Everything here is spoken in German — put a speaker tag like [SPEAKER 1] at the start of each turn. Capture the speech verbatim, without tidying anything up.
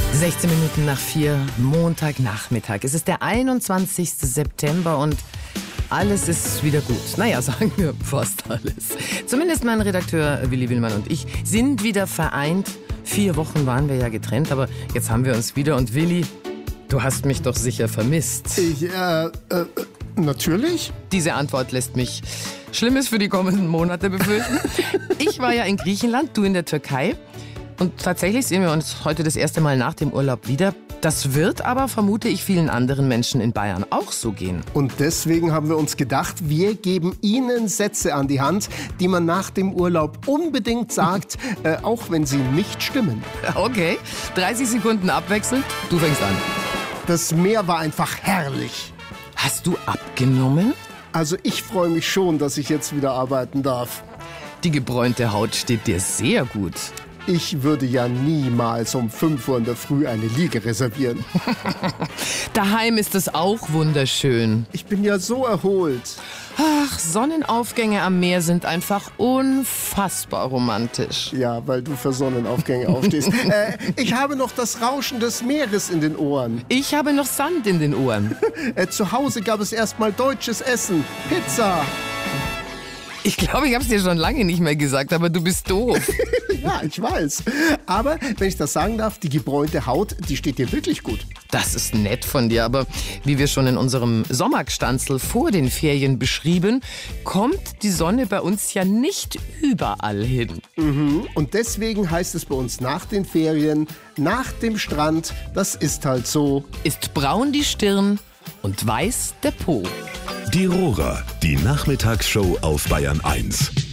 [SPEAKER 1] sechzehn Minuten nach vier, Montagnachmittag. Es ist der einundzwanzigste September und alles ist wieder gut. Naja, sagen wir fast alles. Zumindest mein Redakteur Willi Willmann und ich sind wieder vereint. Vier Wochen waren wir ja getrennt, aber jetzt haben wir uns wieder. Und Willi, du hast mich doch sicher vermisst.
[SPEAKER 2] Ich, äh, äh, natürlich.
[SPEAKER 1] Diese Antwort lässt mich Schlimmes für die kommenden Monate befürchten. Ich war ja in Griechenland, du in der Türkei. Und tatsächlich sehen wir uns heute das erste Mal nach dem Urlaub wieder. Das wird aber, vermute ich, vielen anderen Menschen in Bayern auch so gehen.
[SPEAKER 2] Und deswegen haben wir uns gedacht, wir geben Ihnen Sätze an die Hand, die man nach dem Urlaub unbedingt sagt, äh, auch wenn sie nicht stimmen.
[SPEAKER 1] Okay, dreißig Sekunden abwechselnd, du fängst an.
[SPEAKER 2] Das Meer war einfach herrlich.
[SPEAKER 1] Hast du abgenommen?
[SPEAKER 2] Also ich freue mich schon, dass ich jetzt wieder arbeiten darf.
[SPEAKER 1] Die gebräunte Haut steht dir sehr gut.
[SPEAKER 2] Ich würde ja niemals um fünf Uhr in der Früh eine Liege reservieren.
[SPEAKER 1] Daheim ist es auch wunderschön.
[SPEAKER 2] Ich bin ja so erholt.
[SPEAKER 1] Ach, Sonnenaufgänge am Meer sind einfach unfassbar romantisch.
[SPEAKER 2] Ja, weil du für Sonnenaufgänge aufstehst. äh, ich habe noch das Rauschen des Meeres in den Ohren.
[SPEAKER 1] Ich habe noch Sand in den Ohren.
[SPEAKER 2] äh, zu Hause gab es erstmal deutsches Essen. Pizza.
[SPEAKER 1] Ich glaube, ich habe es dir schon lange nicht mehr gesagt, aber du bist doof.
[SPEAKER 2] Ja, ich weiß. Aber wenn ich das sagen darf, die gebräunte Haut, die steht dir wirklich gut.
[SPEAKER 1] Das ist nett von dir, aber wie wir schon in unserem Sommergstanzl vor den Ferien beschrieben, kommt die Sonne bei uns ja nicht überall hin.
[SPEAKER 2] Mhm. Und deswegen heißt es bei uns nach den Ferien, nach dem Strand, das ist halt so.
[SPEAKER 1] Ist braun die Stirn und weiß der Po.
[SPEAKER 3] Die Rohrer, die Nachmittagsshow auf Bayern eins.